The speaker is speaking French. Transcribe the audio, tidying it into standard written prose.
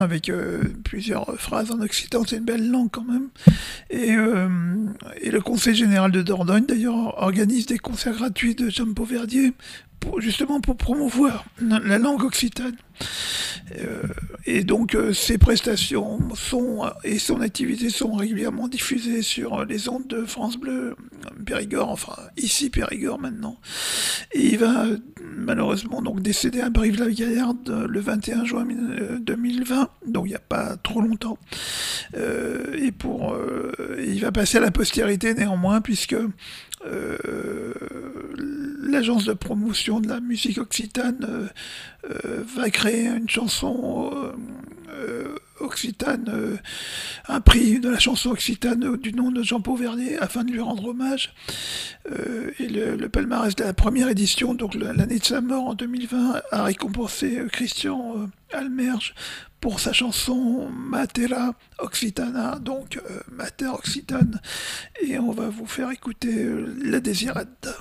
avec plusieurs phrases en occitan, c'est une belle langue quand même. Et le Conseil général de Dordogne, d'ailleurs, organise des concerts gratuits de Jean-Paul Verdier, justement pour promouvoir la langue occitane. Et donc ses prestations et son activité sont régulièrement diffusées sur les ondes de France Bleu Périgord, enfin ici Périgord maintenant. Et il va malheureusement donc décéder à Brive-la-Gaillarde le 21 juin 2020, donc il n'y a pas trop longtemps. Il va passer à la postérité néanmoins, puisque l'agence de promotion de la musique occitane va créer une chanson occitane, un prix de la chanson occitane du nom de Jean-Paul Verdier afin de lui rendre hommage. Et le palmarès de la première édition, donc l'année de sa mort en 2020, a récompensé Christian Almerge pour sa chanson Matera Occitana, donc Mater Occitane. Et on va vous faire écouter La Désirade.